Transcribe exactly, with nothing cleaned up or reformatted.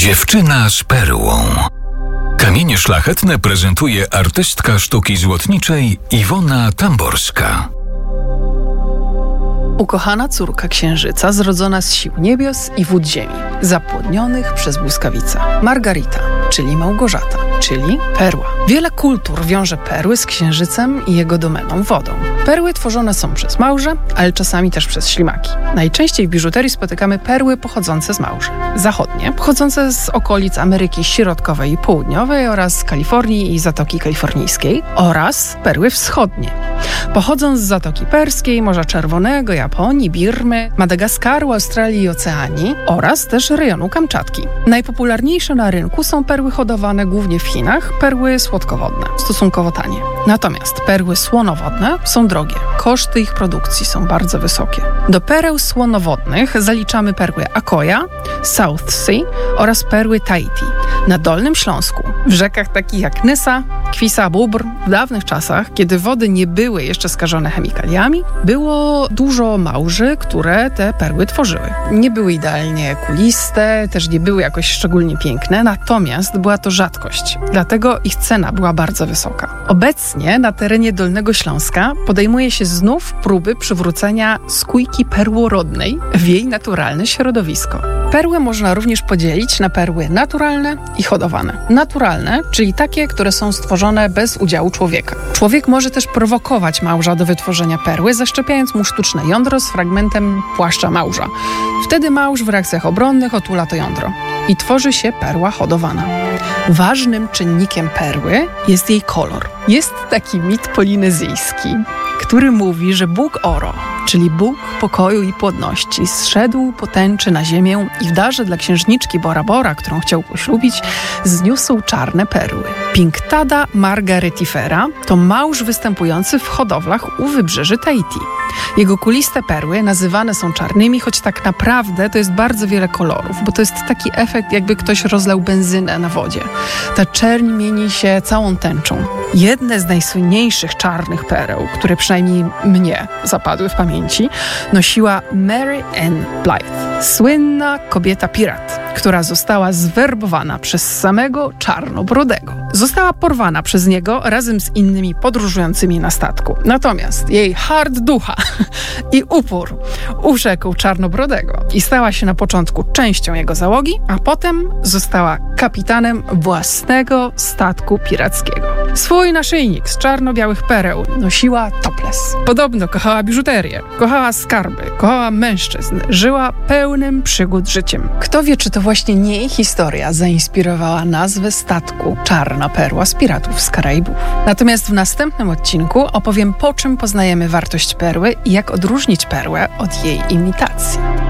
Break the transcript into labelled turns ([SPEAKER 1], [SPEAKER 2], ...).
[SPEAKER 1] Dziewczyna z perłą. Kamienie szlachetne prezentuje artystka sztuki złotniczej Iwona Tamborska.
[SPEAKER 2] Ukochana córka księżyca, zrodzona z sił niebios i wód ziemi, zapłodnionych przez błyskawice. Margarita, czyli Małgorzata, czyli perła. Wiele kultur wiąże perły z księżycem i jego domeną wodą. Perły tworzone są przez małże, ale czasami też przez ślimaki. Najczęściej w biżuterii spotykamy perły pochodzące z małży. Zachodnie, pochodzące z okolic Ameryki Środkowej i Południowej oraz z Kalifornii i Zatoki Kalifornijskiej, oraz perły wschodnie. Pochodzą z Zatoki Perskiej, Morza Czerwonego, Japonii, Birmy, Madagaskaru, Australii i Oceanii oraz też rejonu Kamczatki. Najpopularniejsze na rynku są perły hodowane głównie w Chinach, perły słodkowodne, stosunkowo tanie. Natomiast perły słonowodne są drogie. Koszty ich produkcji są bardzo wysokie. Do pereł słonowodnych zaliczamy perły Akoya, South Sea oraz perły Tahiti. Na Dolnym Śląsku, w rzekach takich jak Nysa, Kwisa, Bóbr, w dawnych czasach, kiedy wody nie były jeszcze skażone chemikaliami, było dużo małży, które te perły tworzyły. Nie były idealnie kuliste, też nie były jakoś szczególnie piękne, natomiast była to rzadkość, dlatego ich cena była bardzo wysoka. Obecnie na terenie Dolnego Śląska podejmuje się znów próby przywrócenia skójki perłorodnej w jej naturalne środowisko. Perły można również podzielić na perły naturalne i hodowane. Naturalne, czyli takie, które są stworzone bez udziału człowieka. Człowiek może też prowokować małża do wytworzenia perły, zaszczepiając mu sztuczne jądro z fragmentem płaszcza małża. Wtedy małż w reakcjach obronnych otula to jądro i tworzy się perła hodowana. Ważnym czynnikiem perły jest jej kolor. Jest taki mit polinezyjski, który mówi, że Bóg Oro, czyli Bóg pokoju i płodności, zszedł po tęczy na ziemię i w darze dla księżniczki Bora Bora, którą chciał poślubić, zniósł czarne perły. Pinctada margaritifera to małż występujący w hodowlach u wybrzeży Tahiti. Jego kuliste perły nazywane są czarnymi, choć tak naprawdę to jest bardzo wiele kolorów, bo to jest taki efekt, jakby ktoś rozlał benzynę na wodzie. Ta czerń mieni się całą tęczą. Jedne z najsłynniejszych czarnych pereł, które przynajmniej mnie zapadły w pamięci, nosiła Mary Ann Blythe, słynna kobieta pirat, która została zwerbowana przez samego Czarnobrodego. Została porwana przez niego razem z innymi podróżującymi na statku. Natomiast jej hart ducha i upór urzekł Czarnobrodego i stała się na początku częścią jego załogi, a potem została kapitanem własnego statku pirackiego. Swój naszyjnik z czarno-białych pereł nosiła topless. Podobno kochała biżuterię, kochała skarby, kochała mężczyzn, żyła pełnym przygód życiem. Kto wie, czy to właśnie nie jej historia zainspirowała nazwę statku Czarna Perła z Piratów z Karaibów. Natomiast w następnym odcinku opowiem, po czym poznajemy wartość perły i jak odróżnić perłę od jej imitacji.